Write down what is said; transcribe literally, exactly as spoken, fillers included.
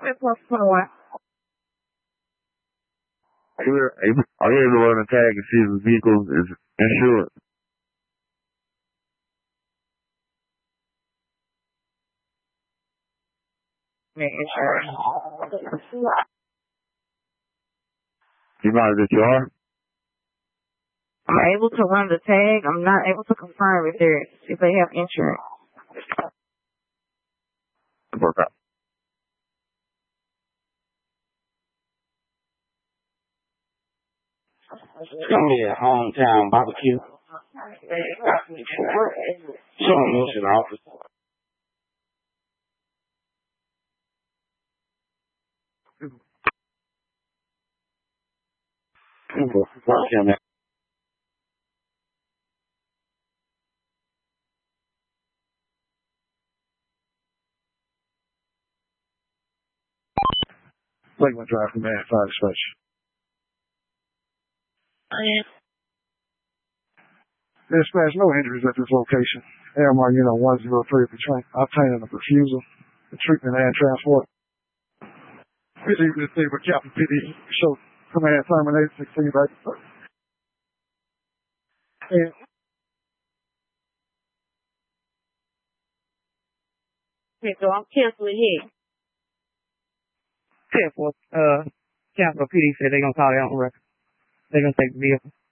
plus twenty-one. Are you able, are you able to run a tag and see if the vehicle is insured? Insurance. You know that you are? I'm able to run the tag. I'm not able to confirm if they're if they have insurance. Work out. It's gonna be a hometown barbecue. Show them what's in the office. Work in there. Lakeland Drive, Command Fire Dispatch. Dispatch, no injuries at this location. Air Mark Unit one zero three obtaining a refusal for treatment and transport. Received this thing with Captain P D. Show command terminated sixteen back. And Okay, so I'm canceling here. ten four, uh, Capital P D said they're gonna call it on record. They're gonna take the vehicle.